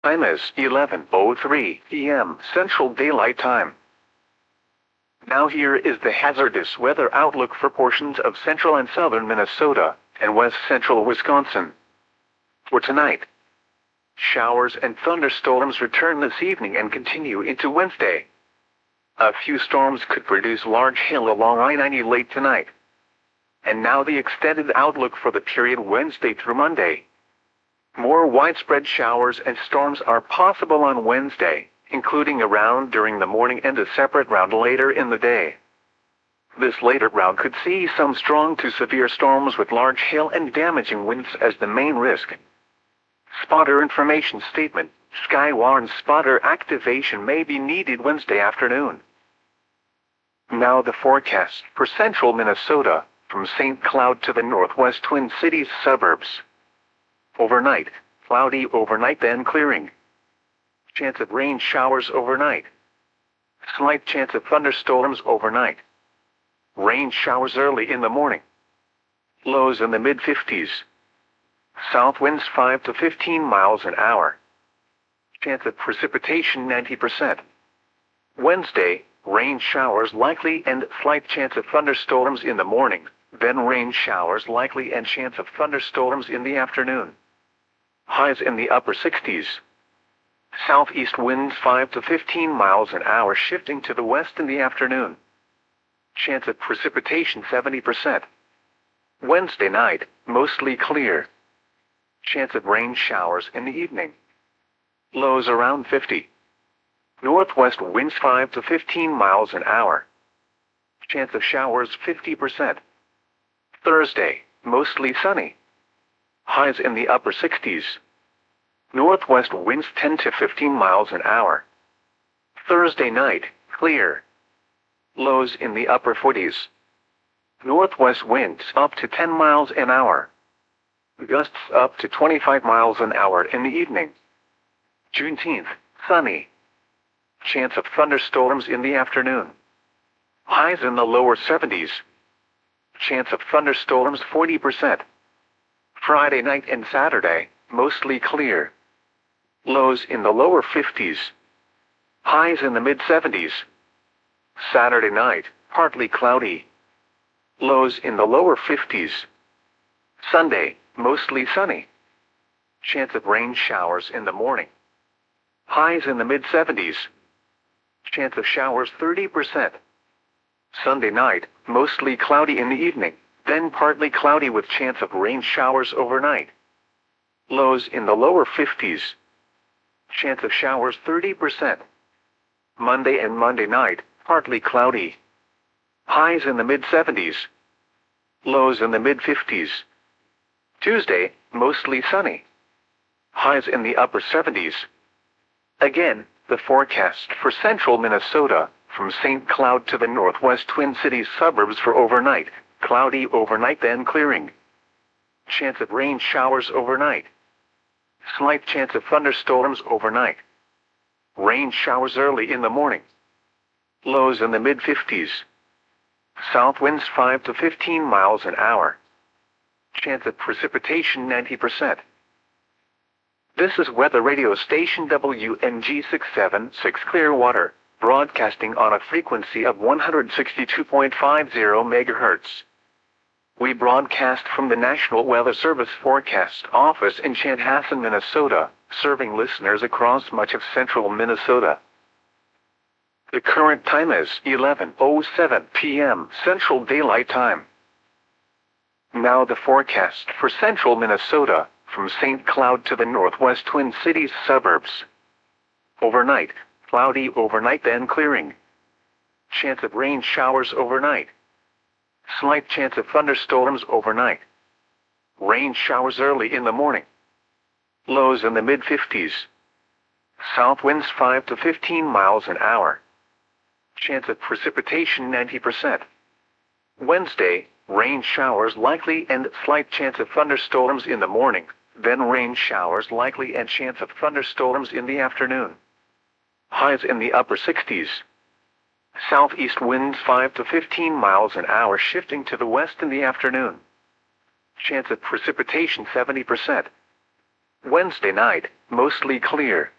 Time is 11:03 p.m. Central Daylight Time. Now here is the hazardous weather outlook for portions of central and southern Minnesota and west central Wisconsin. For tonight, showers and thunderstorms return this evening and continue into Wednesday. A few storms could produce large hail along I-90 late tonight. And now the extended outlook for the period Wednesday through Monday. More widespread showers and storms are possible on Wednesday, including a round during the morning and a separate round later in the day. This later round could see some strong to severe storms with large hail and damaging winds as the main risk. Spotter information statement: Skywarn spotter activation may be needed Wednesday afternoon. Now the forecast for central Minnesota, from St. Cloud to the northwest Twin Cities suburbs. Overnight, cloudy overnight then clearing. Chance of rain showers overnight. Slight chance of thunderstorms overnight. Rain showers early in the morning. Lows in the mid-50s. South winds 5 to 15 miles an hour. Chance of precipitation 90%. Wednesday, rain showers likely and slight chance of thunderstorms in the morning, then rain showers likely and chance of thunderstorms in the afternoon. Highs in the upper 60s. Southeast winds 5 to 15 miles an hour shifting to the west in the afternoon. Chance of precipitation 70%. Wednesday night, mostly clear. Chance of rain showers in the evening. Lows around 50. Northwest winds 5 to 15 miles an hour. Chance of showers 50%. Thursday, mostly sunny. Highs in the upper 60s. Northwest winds 10 to 15 miles an hour. Thursday night, clear. Lows in the upper 40s. Northwest winds up to 10 miles an hour. Gusts up to 25 miles an hour in the evening. Juneteenth, sunny. Chance of thunderstorms in the afternoon. Highs in the lower 70s. Chance of thunderstorms 40%. Friday night and Saturday, mostly clear. Lows in the lower 50s. Highs in the mid-70s. Saturday night, partly cloudy. Lows in the lower 50s. Sunday, mostly sunny. Chance of rain showers in the morning. Highs in the mid-70s. Chance of showers 30%. Sunday night, mostly cloudy in the evening, then partly cloudy with chance of rain showers overnight. Lows in the lower 50s. Chance of showers 30%. Monday and Monday night, partly cloudy. Highs in the mid-70s. Lows in the mid-50s. Tuesday, mostly sunny. Highs in the upper 70s. Again, the forecast for central Minnesota, from St. Cloud to the northwest Twin Cities suburbs for overnight, cloudy overnight then clearing. Chance of rain showers overnight. Slight chance of thunderstorms overnight. Rain showers early in the morning. Lows in the mid-50s. South winds 5 to 15 miles an hour. Chance of precipitation 90%. This is weather radio station WNG 676 Clearwater, broadcasting on a frequency of 162.50 MHz. We broadcast from the National Weather Service Forecast Office in Chanhassen, Minnesota, serving listeners across much of central Minnesota. The current time is 11:07 p.m. Central Daylight Time. Now the forecast for central Minnesota, from St. Cloud to the northwest Twin Cities suburbs. Overnight, cloudy overnight then clearing. Chance of rain showers overnight. Slight chance of thunderstorms overnight. Rain showers early in the morning. Lows in the mid-50s. South winds 5 to 15 miles an hour. Chance of precipitation 90%. Wednesday, rain showers likely and slight chance of thunderstorms in the morning, then rain showers likely and chance of thunderstorms in the afternoon. Highs in the upper 60s. Southeast winds 5 to 15 miles an hour shifting to the west in the afternoon. Chance of precipitation 70%. Wednesday night, mostly clear.